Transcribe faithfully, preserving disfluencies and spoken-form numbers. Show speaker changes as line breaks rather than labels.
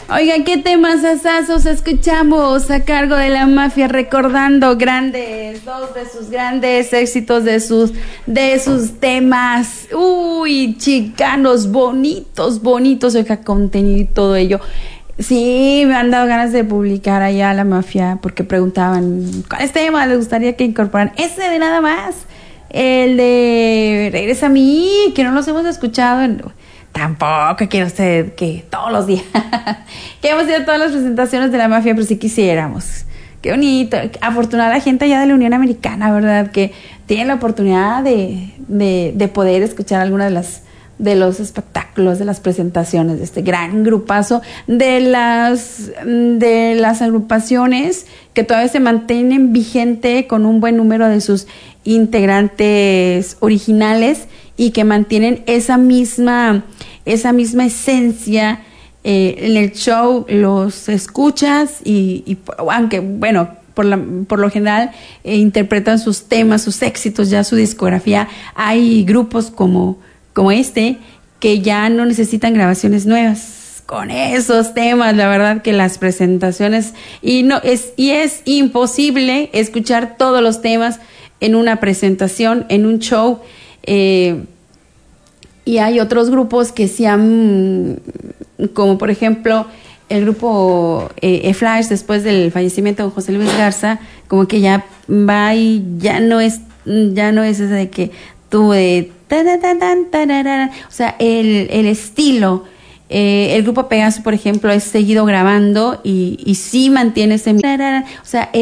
Oiga, ¿qué temas asazos escuchamos a cargo de la mafia, recordando grandes, dos de sus grandes éxitos, de sus, de sus temas, uy, chicanos, bonitos, bonitos, oiga, contenido y todo ello. Sí, me han dado ganas de publicar allá la mafia, porque preguntaban, ¿cuáles temas les gustaría que incorporaran? Ese de nada más, el de Regresa a mí, que no los hemos escuchado en... Tampoco quiere usted que todos los días que hemos ido a todas las presentaciones de la mafia, pero sí quisiéramos. Qué bonito. Afortunada la gente allá de la Unión Americana, ¿verdad? Que tiene la oportunidad de, de, de poder escuchar alguna de las de los espectáculos, de las presentaciones de este gran grupazo, de las de las agrupaciones que todavía se mantienen vigente con un buen número de sus integrantes originales y que mantienen esa misma esa misma esencia eh, en el show. Los escuchas y, y aunque bueno, por, la, por lo general eh, interpretan sus temas, sus éxitos, ya su discografía. Hay grupos como como este que ya no necesitan grabaciones nuevas con esos temas. La verdad que las presentaciones y no es y es imposible escuchar todos los temas en una presentación, en un show. Eh, y hay otros grupos que se han, como por ejemplo el grupo eh, Flash, después del fallecimiento de José Luis Garza, como que ya va y ya no es, ya no es ese de que tú de ta, ta, ta, ta, ta, ta, ta. O sea, el, el estilo, eh, el grupo Pegaso, por ejemplo, es seguido grabando y, y sí mantiene ese, o sea,